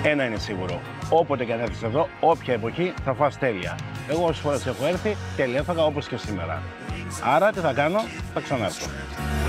Ένα είναι σίγουρο. Όποτε και αν έρθεις εδώ, όποια εποχή, θα φας τέλεια. Εγώ όσες φορές έχω έρθει, τέλεια έφαγα όπως και σήμερα. Άρα τι θα κάνω, θα ξανάρθω.